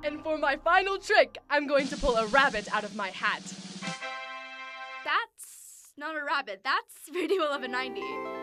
And for my final trick, I'm going to pull a rabbit out of my hat. That's not a rabbit. That's pretty well of a 90.